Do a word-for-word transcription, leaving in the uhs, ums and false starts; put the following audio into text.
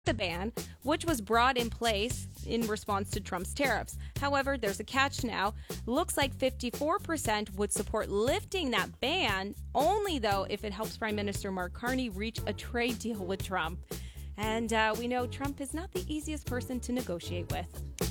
the ban, which was brought in place in response to Trump's tariffs. However, there's a catch now. Looks like fifty-four percent would support lifting that ban, only though if it helps Prime Minister Mark Carney reach a trade deal with Trump. And uh, we know Trump is not the easiest person to negotiate with.